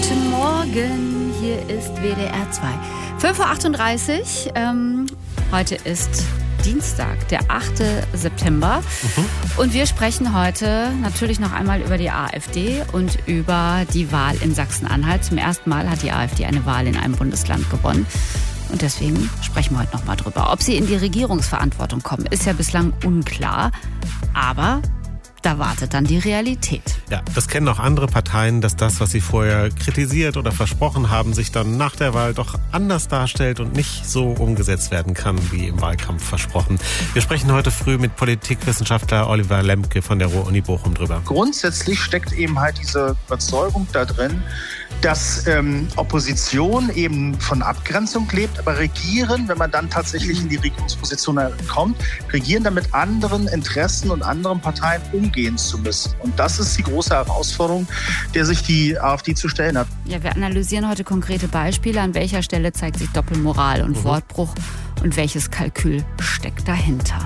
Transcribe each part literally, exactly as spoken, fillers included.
Guten Morgen, hier ist W D R zwei. fünf Uhr achtunddreißig, ähm, heute ist Dienstag, der achte September. Mhm. Und wir sprechen heute natürlich noch einmal über die AfD und über die Wahl in Sachsen-Anhalt. Zum ersten Mal hat die AfD eine Wahl in einem Bundesland gewonnen. Und deswegen sprechen wir heute noch mal drüber. Ob sie in die Regierungsverantwortung kommen, ist ja bislang unklar. Aber da wartet dann die Realität. Ja, das kennen auch andere Parteien, dass das, was sie vorher kritisiert oder versprochen haben, sich dann nach der Wahl doch anders darstellt und nicht so umgesetzt werden kann, wie im Wahlkampf versprochen. Wir sprechen heute früh mit Politikwissenschaftler Oliver Lemke von der Ruhr-Uni Bochum drüber. Grundsätzlich steckt eben halt diese Überzeugung da drin, dass ähm, Opposition eben von Abgrenzung lebt, aber regieren, wenn man dann tatsächlich in die Regierungsposition kommt, regieren damit anderen Interessen und anderen Parteien umgehen zu müssen. Und das ist die große Herausforderung, der sich die AfD zu stellen hat. Ja, wir analysieren heute konkrete Beispiele. An welcher Stelle zeigt sich Doppelmoral und mhm. Wortbruch und welches Kalkül steckt dahinter?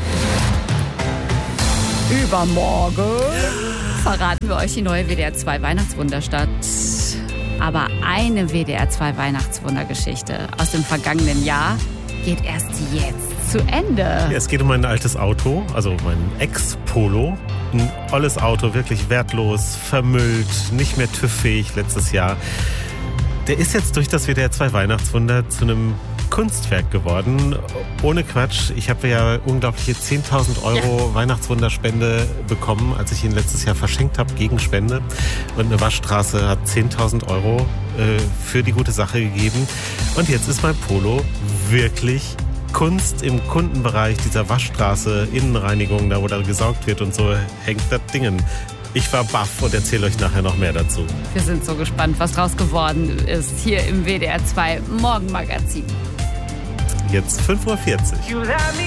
Übermorgen verraten wir euch die neue W D R zwei Weihnachtswunderstadt. Aber eine W D R zwei Weihnachtswundergeschichte aus dem vergangenen Jahr geht erst jetzt zu Ende. Ja, es geht um ein altes Auto, also mein Ex-Polo. Ein olles Auto, wirklich wertlos, vermüllt, nicht mehr TÜV-fähig letztes Jahr. Der ist jetzt durch das W D R zwei Weihnachtswunder zu einem Kunstwerk geworden. Ohne Quatsch. Ich habe ja unglaubliche zehntausend Euro ja. Weihnachtswunderspende bekommen, als ich ihn letztes Jahr verschenkt habe gegen Spende. Und eine Waschstraße hat zehntausend Euro äh, für die gute Sache gegeben. Und jetzt ist mein Polo wirklich Kunst im Kundenbereich dieser Waschstraße, Innenreinigung, da wo da gesaugt wird und so, hängt das Ding. Ich war baff und erzähle euch nachher noch mehr dazu. Wir sind so gespannt, was draus geworden ist hier im W D R zwei Morgenmagazin. Jetzt fünf Uhr vierzig.